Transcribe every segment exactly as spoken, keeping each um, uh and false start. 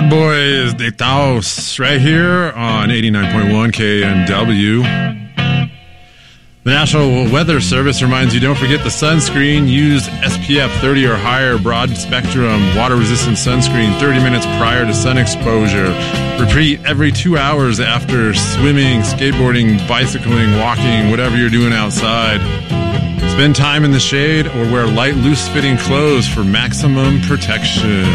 bad boy is De Taos right here on eighty-nine point one K A N W. The National Weather Service reminds you, don't forget the sunscreen. Use S P F thirty or higher broad spectrum water-resistant sunscreen thirty minutes prior to sun exposure. Repeat every two hours after swimming, skateboarding, bicycling, walking, whatever you're doing outside. Spend time in the shade or wear light, loose-fitting clothes for maximum protection.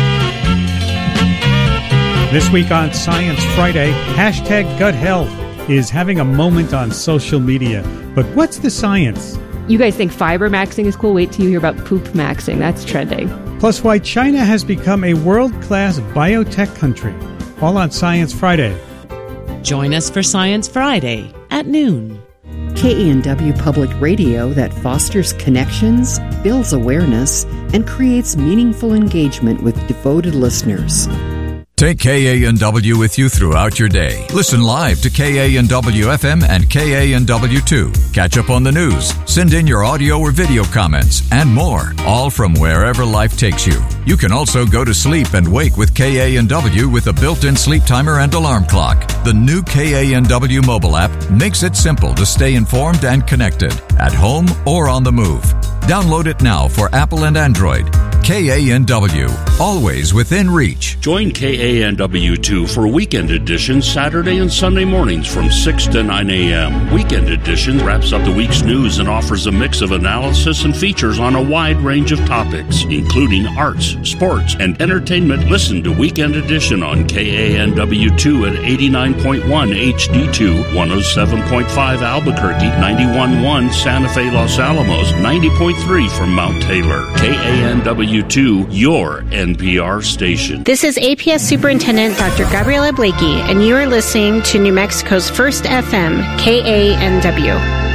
This week on Science Friday, hashtag gut health is having a moment on social media. But what's the science? You guys think fiber maxing is cool? Wait till you hear about poop maxing. That's trending. Plus, why China has become a world-class biotech country. All on Science Friday. Join us for Science Friday at noon. K A N W Public Radio that fosters connections, builds awareness, and creates meaningful engagement with devoted listeners. Take K A N W with you throughout your day. Listen live to K A N W F M and K A N W two. Catch up on the news. Send in your audio or video comments and more, all from wherever life takes you. You can also go to sleep and wake with K A N W with a built-in sleep timer and alarm clock. The new K A N W mobile app makes it simple to stay informed and connected at home or on the move. Download it now for Apple and Android. K A N W, always within reach. Join K A N W two for Weekend Edition Saturday and Sunday mornings from six to nine a.m. Weekend Edition wraps up the week's news and offers a mix of analysis and features on a wide range of topics, including arts, sports, and entertainment. Listen to Weekend Edition on K A N W two at eighty-nine point one H D two, one oh seven point five Albuquerque, ninety-one point one Santa Fe, Los Alamos, ninety point three from Mount Taylor. K A N W two, your N P R station. This is A P S Superintendent Doctor Gabriela Blakey, and you are listening to New Mexico's first F M, K A N W.